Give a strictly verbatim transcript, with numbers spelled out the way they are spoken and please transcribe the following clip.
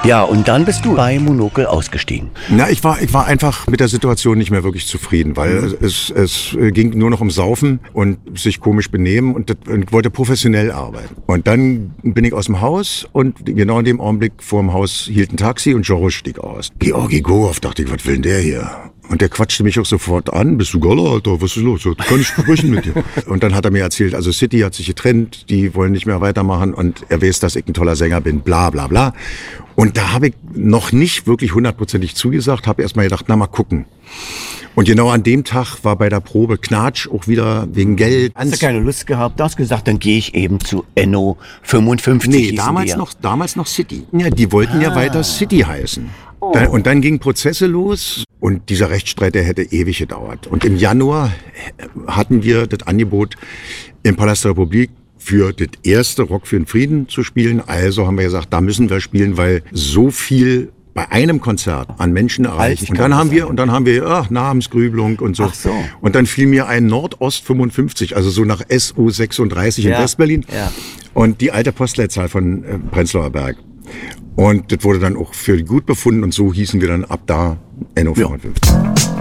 Ja, und dann bist du bei Monokel ausgestiegen. Na, ich war, ich war einfach mit der Situation nicht mehr wirklich zufrieden, weil mhm. es, es ging nur noch um Saufen und sich komisch benehmen und, das, und ich wollte professionell arbeiten. Und dann bin ich aus dem Haus und genau in dem Augenblick vor dem Haus hielt ein Taxi und Joris stieg aus. Georgi Gorow, dachte ich, was will denn der hier? Und der quatschte mich auch sofort an. Bist du Goller, Alter? Was ist los? Du kann ich sprechen mit dir. Und dann hat er mir erzählt, also City hat sich getrennt, die wollen nicht mehr weitermachen und er weiß, dass ich ein toller Sänger bin, bla bla bla. Und da habe ich noch nicht wirklich hundertprozentig zugesagt, habe erst mal gedacht, na mal gucken. Und genau an dem Tag war bei der Probe Knatsch auch wieder wegen Geld. Hast du keine Lust gehabt? Du hast gesagt, dann gehe ich eben zu Enno fünfundfünfzig. Nee, damals ja. noch, damals noch City. Ja, die wollten ah. ja weiter City heißen. Oh. Dann, und dann gingen Prozesse los und dieser Rechtsstreit, der hätte ewig gedauert. Und im Januar hatten wir das Angebot im Palast der Republik für das erste Rock für den Frieden zu spielen. Also haben wir gesagt, da müssen wir spielen, weil so viel bei einem Konzert an Menschen erreicht. Und dann haben wir, und dann haben wir, ach, Namensgrübelung und so. Ach so. Und dann fiel mir ein Nordost fünfundfünfzig, also so nach S O sechsunddreißig ja. in Westberlin. Ja. Und die alte Postleitzahl von äh, Prenzlauer Berg. Und das wurde dann auch für gut befunden und so hießen wir dann ab da Enno fünfundfünfzig. Ja.